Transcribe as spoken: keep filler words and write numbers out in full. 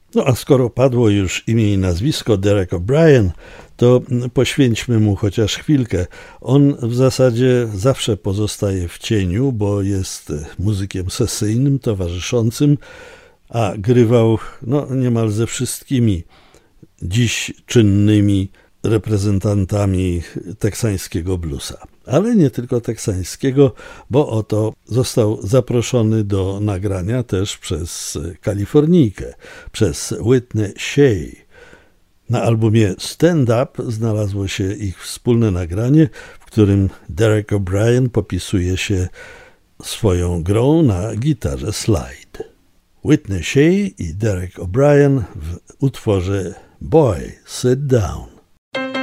No a skoro padło już imię i nazwisko Derek O'Brien, to poświęćmy mu chociaż chwilkę. On w zasadzie zawsze pozostaje w cieniu, bo jest muzykiem sesyjnym, towarzyszącym, a grywał no, niemal ze wszystkimi dziś czynnymi reprezentantami teksańskiego bluesa. Ale nie tylko teksańskiego, bo oto został zaproszony do nagrania też przez Kalifornijkę, przez Whitney Shea. Na albumie Stand Up znalazło się ich wspólne nagranie, w którym Derek O'Brien popisuje się swoją grą na gitarze slide. Whitney Shea i Derek O'Brien w utworze Boy, Sit Down.